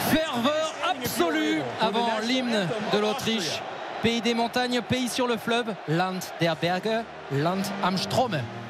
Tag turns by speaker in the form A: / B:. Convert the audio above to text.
A: Ferveur absolue avant l'hymne de l'Autriche. Pays des montagnes, pays sur le fleuve, Land der Berge, Land am Strom.